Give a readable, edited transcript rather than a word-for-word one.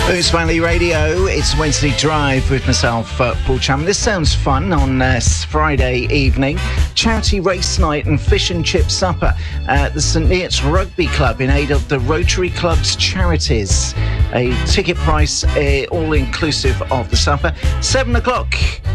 Boots Valley Radio, it's Wednesday Drive with myself, Paul Chapman. This sounds fun on Friday evening. Charity race night and fish and chip supper at the St Neots Rugby Club in aid of the Rotary Club's charities. A ticket price all inclusive of the supper. 7 o'clock